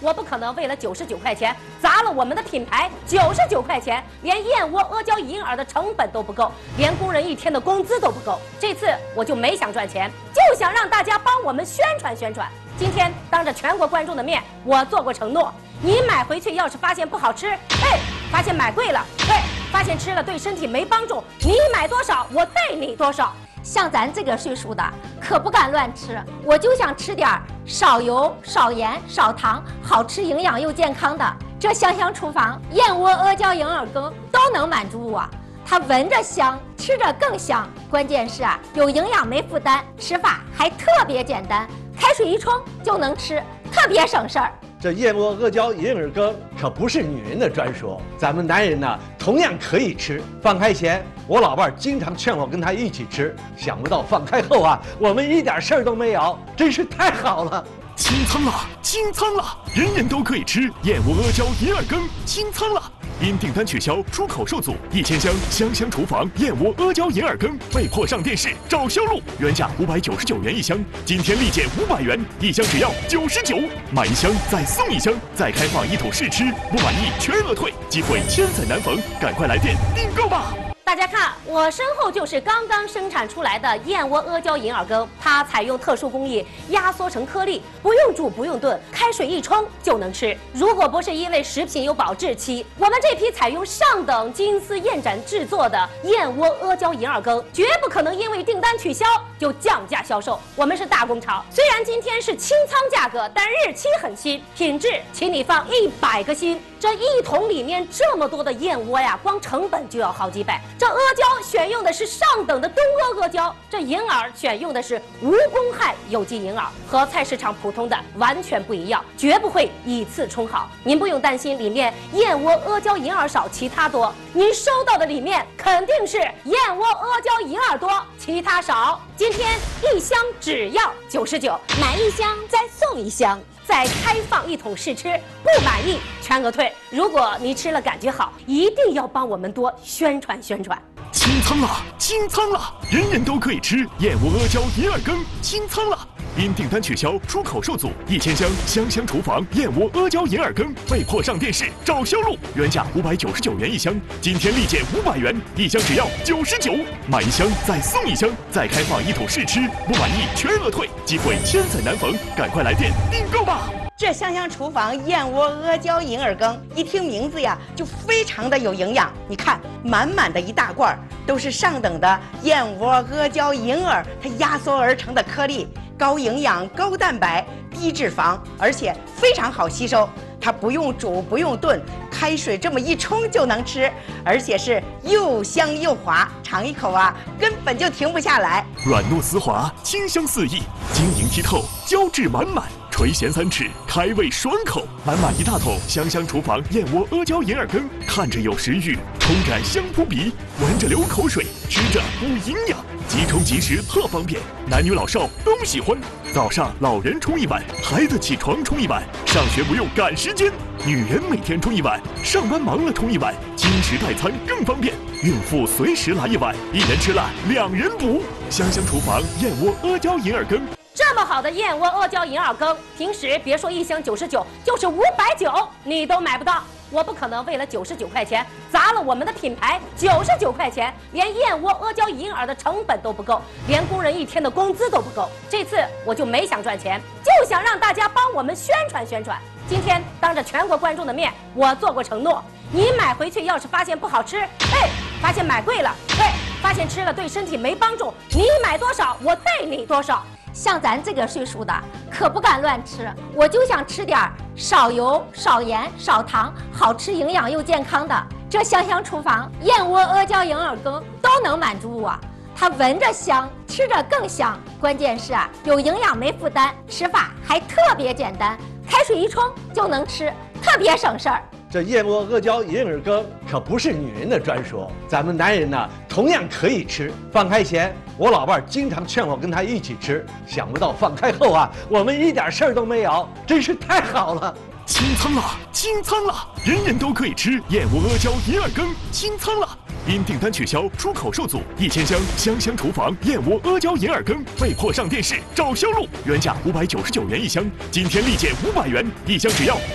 我不可能为了99块钱砸了我们的品牌，99块钱连燕窝阿胶银耳的成本都不够，连工人1天的工资都不够。这次我就没想赚钱，就想让大家帮我们宣传宣传。今天当着全国观众的面，我做过承诺，你买回去要是发现不好吃，发现买贵了，发现吃了对身体没帮助，你买多少我带你多少。 像咱这个岁数的，可不敢乱吃。我就想吃点少油、少盐、少糖，好吃、营养又健康的。这香香厨房燕窝阿胶银耳羹都能满足我。它闻着香，吃着更香。关键是有营养没负担，吃法还特别简单，开水一冲就能吃，特别省事儿。 这燕窝阿胶银耳羹可不是女人的专属，咱们男人呢同样可以吃。放开前，我老伴经常劝我跟他一起吃，想不到放开后我们一点事儿都没有，真是太好了。 清仓了，清仓了，人人都可以吃燕窝阿胶银耳羹，清仓了。因订单取消，出口受阻，1000箱香香厨房燕窝阿胶银耳羹被迫上电视找销路，原价599元一箱，今天立减500元，一箱只要99，买一箱再送一箱，再开放一桶试吃，不满意全额退，机会千载难逢，赶快来电订购吧！ 大家看，我身后就是刚刚生产出来的燕窝阿胶银耳羹，它采用特殊工艺压缩成颗粒，不用煮不用炖，开水一冲就能吃。如果不是因为食品有保质期，我们这批采用上等金丝燕盏制作的燕窝阿胶银耳羹，绝不可能因为订单取消就降价销售。我们是大工厂，虽然今天是清仓价格，但日期很新，品质请你放100个心。这一桶里面这么多的燕窝呀，光成本就要好几百。这阿胶选用的是上等的东阿胶，这银耳选用的是无公害有机银耳，和菜市场普通的完全不一样，绝不会以次充好。您不用担心里面燕窝阿胶银耳少，其他多。您收到的里面肯定是燕窝阿胶银耳多，其他少。今天一箱只要99，买一箱再送一箱。再开放一桶试吃，不满意全额退。如果你吃了感觉好，一定要帮我们多宣传宣传。 清仓了，清仓了，人人都可以吃燕窝阿胶银耳羹，清仓了。因订单取消，出口受阻，1000箱香香厨房燕窝阿胶银耳羹被迫上电视找销路，原价599元一箱，今天立减500元，一箱只要99，买一箱再送一箱，再开放一桶试吃，不满意全额退，机会千载难逢，赶快来电订购吧！ 这香香厨房燕窝阿胶银耳羹，一听名字呀，就非常的有营养。你看，满满的一大罐，都是上等的燕窝阿胶银耳，它压缩而成的颗粒，高营养、高蛋白、低脂肪，而且非常好吸收。它不用煮，不用炖，开水这么一冲就能吃，而且是又香又滑，尝一口根本就停不下来。 软糯丝滑，清香四溢，晶莹剔透，胶质满满。垂涎3尺，开胃爽口，满满一大桶香香厨房燕窝阿胶银耳羹，看着有食欲，冲着香扑鼻，闻着流口水，吃着补营养，即冲即食特方便，男女老少都喜欢。早上老人冲一碗，孩子起床冲一碗，上学不用赶时间，女人每天冲一碗，上班忙了冲一碗，经食代餐更方便，孕妇随时来一碗，一人吃了2人补。香香厨房燕窝阿胶银耳羹。 这么好的燕窝阿胶银耳羹，平时别说一箱99，就是590你都买不到。我不可能为了99块钱砸了我们的品牌，99块钱连燕窝阿胶银耳的成本都不够，连工人1天的工资都不够。这次我就没想赚钱，就想让大家帮我们宣传宣传。今天当着全国观众的面，我做过承诺，你买回去要是发现不好吃，发现买贵了，发现吃了对身体没帮助，你买多少我带你多少。 像咱这个岁数的，可不敢乱吃。我就想吃点少油、少盐、少糖，好吃、营养又健康的。这香香厨房燕窝阿胶银耳羹都能满足我。它闻着香，吃着更香。关键是有营养没负担，吃法还特别简单，开水一冲就能吃，特别省事儿。 这燕窝阿胶银耳羹可不是女人的专属，咱们男人呢同样可以吃。放开前，我老伴经常劝我跟他一起吃，想不到放开后我们一点事儿都没有，真是太好了。 清仓了，清仓了，人人都可以吃燕窝阿胶银耳羹，清仓了。因订单取消，出口受阻，1000箱香香厨房燕窝阿胶银耳羹被迫上电视找销路，原价599元一箱，今天立减500元，一箱只要